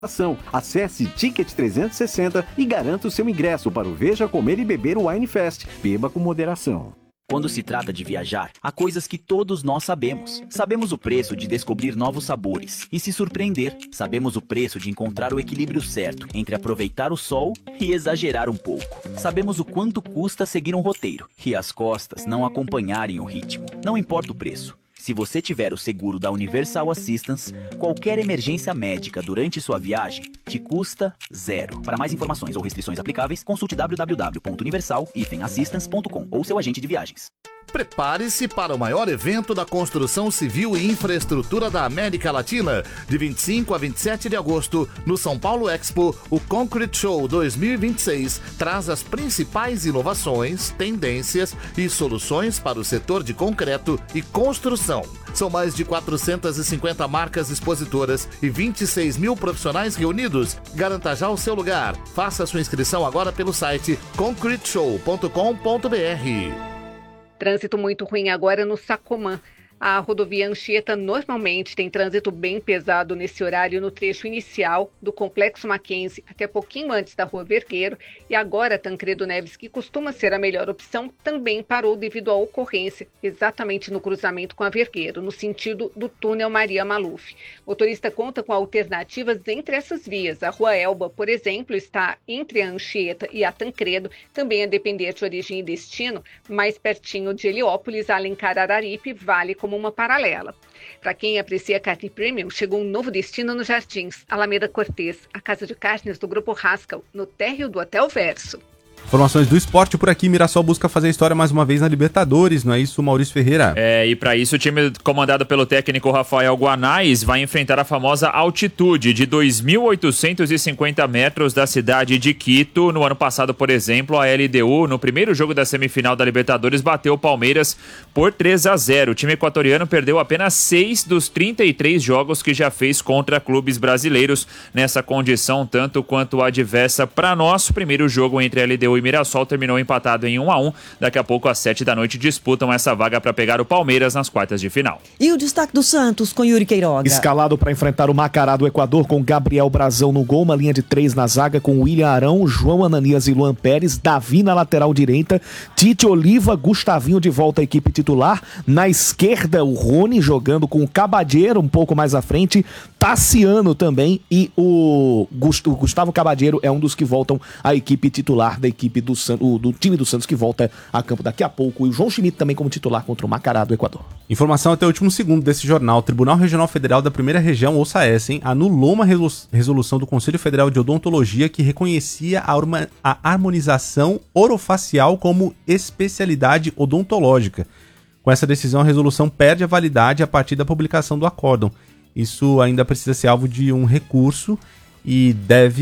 Acesse Ticket 360 e garanta o seu ingresso para o Veja, Comer e Beber Wine Fest. Beba com moderação. Quando se trata de viajar, há coisas que todos nós sabemos. Sabemos o preço de descobrir novos sabores e se surpreender. Sabemos o preço de encontrar o equilíbrio certo entre aproveitar o sol e exagerar um pouco. Sabemos o quanto custa seguir um roteiro e as costas não acompanharem o ritmo. Não importa o preço. Se você tiver o seguro da Universal Assistance, qualquer emergência médica durante sua viagem te custa zero. Para mais informações ou restrições aplicáveis, consulte www.universal-assistance.com ou seu agente de viagens. Prepare-se para o maior evento da construção civil e infraestrutura da América Latina. De 25 a 27 de agosto, no São Paulo Expo, o Concrete Show 2026 traz as principais inovações, tendências e soluções para o setor de concreto e construção. São mais de 450 marcas expositoras e 26 mil profissionais reunidos. Garanta já o seu lugar. Faça sua inscrição agora pelo site concreteshow.com.br. Trânsito muito ruim agora no Sacomã. A rodovia Anchieta normalmente tem trânsito bem pesado nesse horário no trecho inicial do Complexo Mackenzie, até pouquinho antes da Rua Vergueiro, e agora Tancredo Neves, que costuma ser a melhor opção, também parou devido à ocorrência, exatamente no cruzamento com a Vergueiro, no sentido do túnel Maria Maluf. O motorista conta com alternativas entre essas vias. A Rua Elba, por exemplo, está entre a Anchieta e a Tancredo, também a depender de origem e destino, mais pertinho de Heliópolis, a Alencar Araripe, vale como uma paralela. Para quem aprecia carne premium, chegou um novo destino nos Jardins, Alameda Cortês, a casa de carnes do Grupo Haskell, no térreo do Hotel Verso. Informações do esporte por aqui. Mirassol busca fazer história mais uma vez na Libertadores, não é isso, Maurício Ferreira? E para isso o time comandado pelo técnico Rafael Guanais vai enfrentar a famosa altitude de 2.850 metros da cidade de Quito. No ano passado, por exemplo, a LDU, no primeiro jogo da semifinal da Libertadores, bateu o Palmeiras por 3-0. O time equatoriano perdeu apenas 6 dos 33 jogos que já fez contra clubes brasileiros nessa condição, tanto quanto adversa. Para nós, o primeiro jogo entre a LDU e Mirassol terminou empatado em 1-1. Daqui a pouco, às 7 da noite, disputam essa vaga para pegar o Palmeiras nas quartas de final. E o destaque do Santos com Yuri Queiroga? Escalado para enfrentar o Macará do Equador com Gabriel Brazão no gol, uma linha de 3 na zaga com William Arão, João Ananias e Luan Pérez, Davi na lateral direita, Tite Oliva, Gustavinho de volta à equipe titular, na esquerda o Rony jogando com o Cabadeiro um pouco mais à frente, Tassiano também e o Gustavo Cabadeiro é um dos que voltam à equipe titular da equipe do time do Santos, que volta a campo daqui a pouco, e o João Schmidt também como titular contra o Macará do Equador. Informação até o último segundo desse jornal. O Tribunal Regional Federal da Primeira Região, ouça essa, anulou uma resolução do Conselho Federal de Odontologia que reconhecia a harmonização orofacial como especialidade odontológica. Com essa decisão, a resolução perde a validade a partir da publicação do acórdão. Isso ainda precisa ser alvo de um recurso e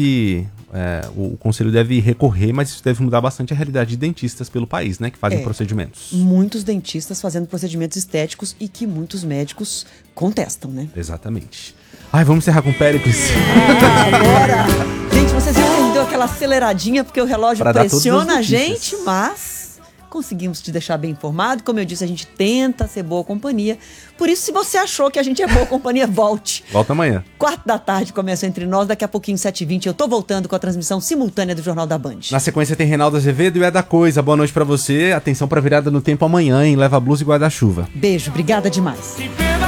o Conselho deve recorrer, mas isso deve mudar bastante a realidade de dentistas pelo país, né, que fazem procedimentos. Muitos dentistas fazendo procedimentos estéticos e que muitos médicos contestam, né? Exatamente. Vamos encerrar com o Péricles. Agora! Gente, vocês viram que deu aquela aceleradinha porque o relógio pressiona a gente, mas conseguimos te deixar bem informado. Como eu disse, a gente tenta ser boa companhia. Por isso, se você achou que a gente é boa companhia, volte. Volta amanhã. 4h começa Entre Nós, daqui a pouquinho, 7h20. Eu tô voltando com a transmissão simultânea do Jornal da Band. Na sequência tem Reinaldo Azevedo e É da Coisa. Boa noite pra você. Atenção pra virada no tempo amanhã, hein? Leva blusa e guarda-chuva. Beijo, obrigada demais.